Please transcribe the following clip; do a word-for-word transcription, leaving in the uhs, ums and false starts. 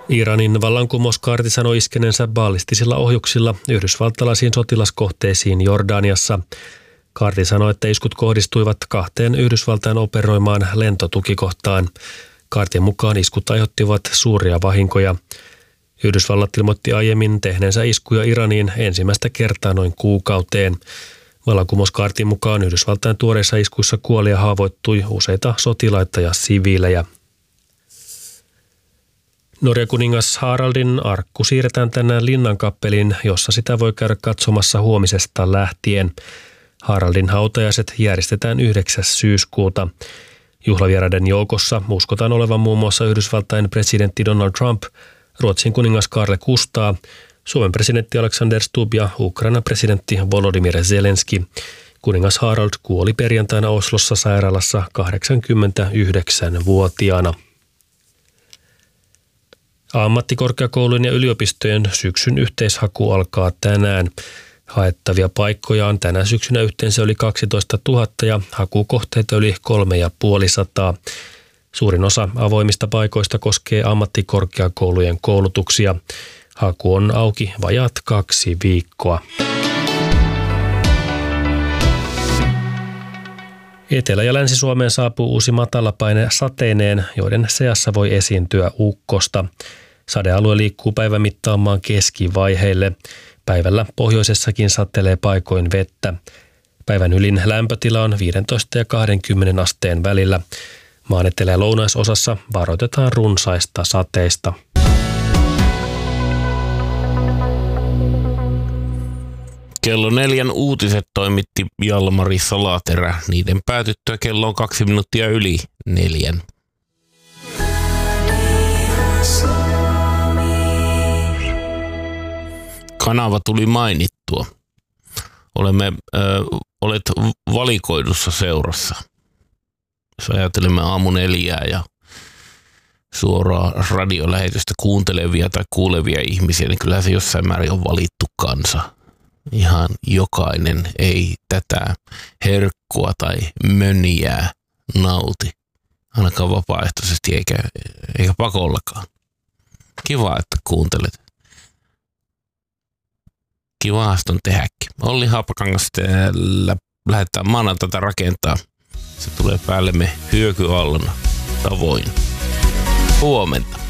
Iranin vallankumouskaarti sanoi iskeneensä ballistisilla ohjuksilla yhdysvaltalaisiin sotilaskohteisiin Jordaniassa. Kaarti sanoi, että iskut kohdistuivat kahteen Yhdysvaltain operoimaan lentotukikohtaan. Kaartin mukaan iskut aiheuttivat suuria vahinkoja. Yhdysvallat ilmoitti aiemmin tehneensä iskuja Iraniin ensimmäistä kertaa noin kuukauteen. Vallankumouskaartin mukaan Yhdysvaltain tuoreissa iskuissa kuoli ja haavoittui useita sotilaita ja siviilejä. Norjan kuningas Haraldin arkku siirretään tänään Linnankappeliin, jossa sitä voi käydä katsomassa huomisesta lähtien. Haraldin hautajaiset järjestetään yhdeksäs syyskuuta. Juhlavieraiden joukossa uskotaan olevan muun muassa Yhdysvaltain presidentti Donald Trump, Ruotsin kuningas Carl Gustaf, Suomen presidentti Alexander Stubb ja Ukrainan presidentti Volodymyr Zelenski. Kuningas Harald kuoli perjantaina Oslossa sairaalassa kahdeksankymmentäyhdeksänvuotiaana. Ammattikorkeakoulujen ja yliopistojen syksyn yhteishaku alkaa tänään. Haettavia paikkoja on tänä syksynä yhteensä yli kaksitoista tuhatta ja hakukohteita yli kolme ja puoli sataa. Suurin osa avoimista paikoista koskee ammattikorkeakoulujen koulutuksia. Haku on auki vajaat kaksi viikkoa. Etelä- ja Länsi-Suomeen saapuu uusi matalapaine sateineen, joiden seassa voi esiintyä ukkosta. Sadealue liikkuu päivän mittaan maan keskivaiheille. Päivällä pohjoisessakin satelee paikoin vettä. Päivän ylin lämpötila on viisitoista ja kaksikymmentä asteen välillä. Maan etelä- ja lounaisosassa varoitetaan runsaista sateista. Kello neljän uutiset toimitti Jalmari Salaterä. Niiden päätyttyä kello on kaksi minuuttia yli neljän. Kanava tuli mainittua. Olemme, ö, olet valikoidussa seurassa. Jos ajattelemme aamu neljää ja suoraa radiolähetystä kuuntelevia tai kuulevia ihmisiä, niin kyllä se jossain määrin on valittu kansa. Ihan jokainen ei tätä herkkua tai mönjää nauti, ainakaan vapaaehtoisesti eikä, eikä pakollakaan. Kiva, että kuuntelet. Kivaasti on tehdäkin. Olli Haapakangas lähdetään maanantaita rakentaa. Se tulee päällemme hyökyallona tavoin. Huomenta.